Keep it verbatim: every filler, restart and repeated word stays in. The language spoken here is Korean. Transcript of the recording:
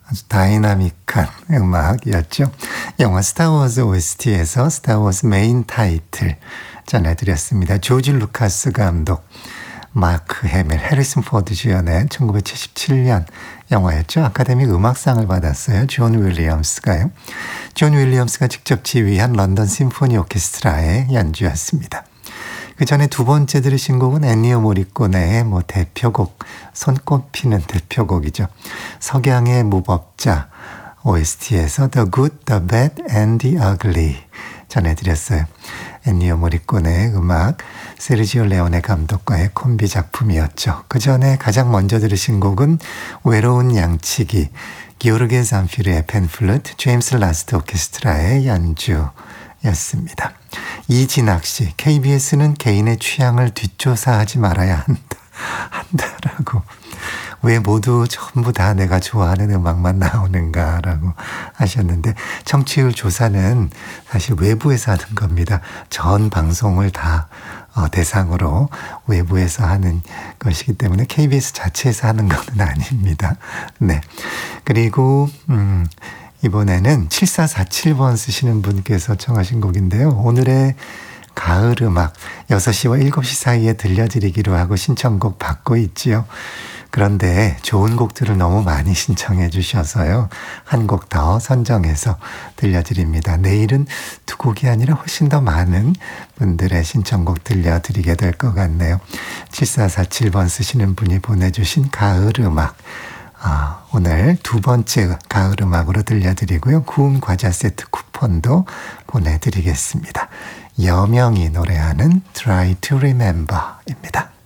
아주 다이나믹한 음악이었죠. 영화 스타워즈 오에스티에서 스타워즈 메인 타이틀 전해드렸습니다. 조지 루카스 감독, 마크 해밀, 해리슨 포드 주연의 천구백칠십칠 년 영화였죠. 아카데미 음악상을 받았어요. 존 윌리엄스가요. 존 윌리엄스가 직접 지휘한 런던 심포니 오케스트라의 연주였습니다. 그 전에 두 번째 들으신 곡은 엔니오 모리코네의 뭐 대표곡, 손꼽히는 대표곡이죠. 석양의 무법자 오에스티에서 The Good, The Bad and The Ugly 전해드렸어요. 엔니오 모리코네의 음악, 세르지오 레오네 감독과의 콤비 작품이었죠. 그 전에 가장 먼저 들으신 곡은 외로운 양치기, 기오르게 잔피르의 펜플루트, 제임스 라스트 오케스트라의 연주였습니다. 이진학 씨, 케이비에스는 개인의 취향을 뒷조사하지 말아야 한다, 한다라고. 왜 모두 전부 다 내가 좋아하는 음악만 나오는가라고 하셨는데, 청취율 조사는 사실 외부에서 하는 겁니다. 전 방송을 다 어, 대상으로 외부에서 하는 것이기 때문에 케이비에스 자체에서 하는 건 아닙니다. 네. 그리고 음, 이번에는 칠사사칠 번 쓰시는 분께서 청하신 곡인데요. 오늘의 가을 음악 여섯 시와 일곱 시 사이에 들려드리기로 하고 신청곡 받고 있지요. 그런데 좋은 곡들을 너무 많이 신청해 주셔서요. 한 곡 더 선정해서 들려드립니다. 내일은 두 곡이 아니라 훨씬 더 많은 분들의 신청곡 들려드리게 될 것 같네요. 칠사사칠 번 쓰시는 분이 보내주신 가을 음악. 아, 오늘 두 번째 가을 음악으로 들려드리고요. 구운 과자 세트 쿠폰도 보내드리겠습니다. 여명이 노래하는 Try to Remember입니다.